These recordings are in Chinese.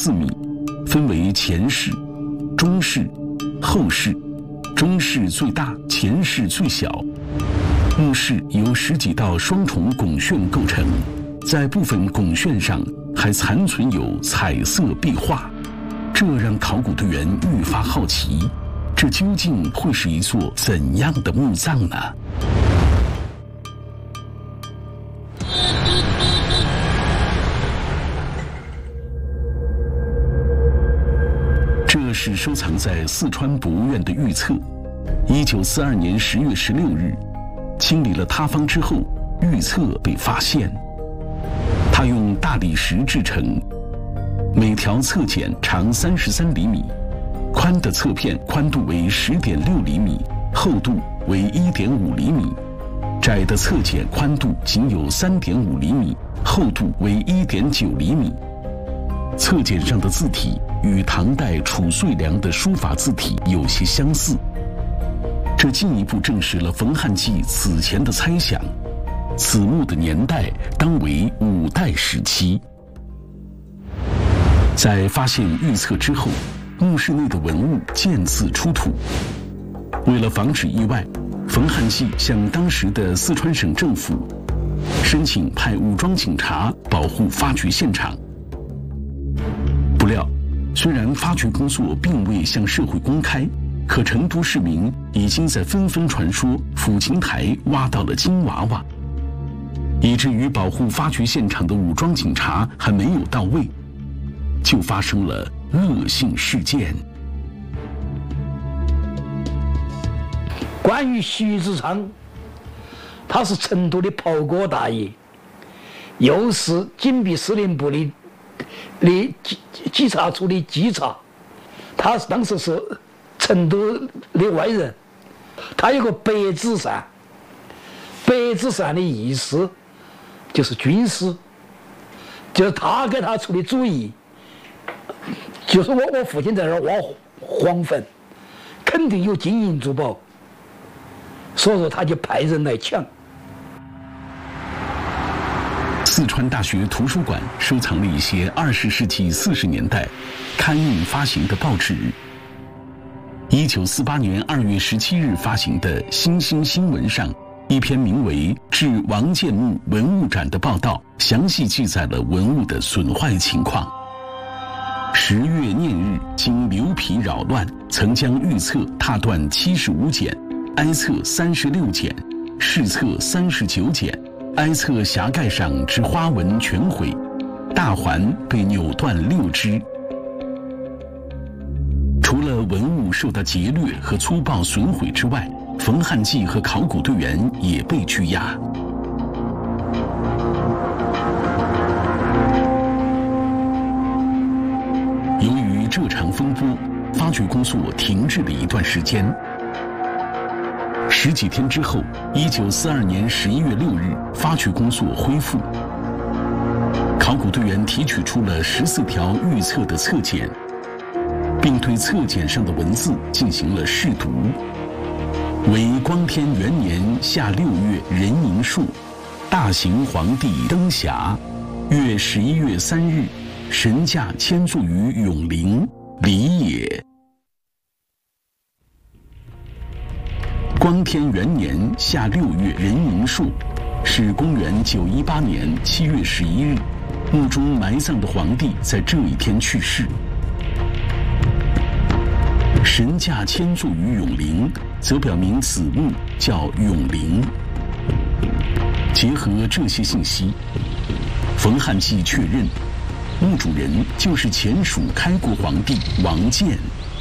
4米，分为前室、中室、后室，中室最大，前室最小。墓室由10几道双重拱券构成，在部分拱券上还残存有彩色壁画，这让考古队员愈发好奇，这究竟会是一座怎样的墓葬呢？这是收藏在四川博物院的玉册。1942年10月16日，清理了塌方之后，玉册被发现。它用大理石制成，每条侧剪长33厘米，宽的侧片宽度为10.6厘米，厚度为1.5厘米，窄的侧剪宽度仅有3.5厘米，厚度为1.9厘米。侧剪上的字体与唐代褚遂良的书法字体有些相似，这进一步证实了冯汉骥此前的猜想，此墓的年代当为5代时期。在发现玉册之后，墓室内的文物渐次出土。为了防止意外，冯汉骥向当时的四川省政府申请派武装警察保护发掘现场。不料，虽然发掘工作并未向社会公开，可成都市民已经在纷纷传说抚琴台挖到了金娃娃，以至于保护发掘现场的武装警察还没有到位，就发生了恶性事件。 关于徐子昌，他是成都的袍哥大爷，又是警备司令部的稽查处的稽查，他当时是成都的外人。他有个白纸扇，白纸扇的意思就是军师，就是他给他出的主意，就是我父亲在那儿挖黄坟，肯定有金银珠宝，所以说他就派人来抢。 四川大学图书馆收藏了一些20世纪40年代刊印发行的报纸。1948年2月17日发行的《新兴新闻》上，一篇名为《致王建墓文物展》的报道，详细记载了文物的损坏情况。10月念日，经流皮扰乱，曾将玉册踏断75剪，哀册36剪，饰册39剪，哀册匣盖上之花纹全毁，大环被扭断6只。除了文物受到劫掠和粗暴损毁之外，冯汉骥和考古队员也被拘押。由于这场风波，发掘工作停滞了一段时间。10几天之后，1942年11月6日，发掘工作恢复。考古队员提取出了14条玉册的侧剪，并对侧剪上的文字进行了试读，为光天元年夏6月壬寅朔，大行皇帝登匣，月11月3日，神驾迁坐于永陵，礼也。光天元年夏6月壬寅朔，是公元918年7月11日，墓中埋葬的皇帝在这一天去世。神驾迁坐于永陵，则表明此墓叫永陵。结合这些信息，冯汉骥确认，墓主人就是前蜀开国皇帝王建。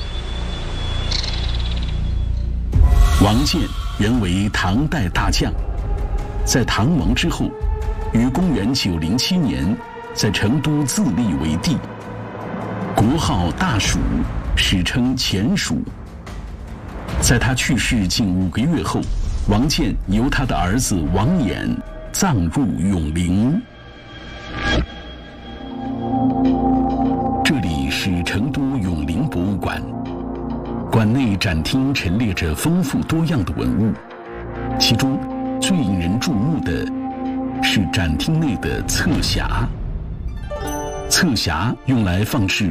王建原为唐代大将，在唐王之后，于公元907年在成都自立为帝，国号大蜀，史称前蜀。在他去世近5个月后，王建由他的儿子王衍葬入永陵。这里是成都永陵博物馆，馆内展厅陈列着丰富多样的文物，其中最引人注目的是展厅内的册匣。册匣用来放置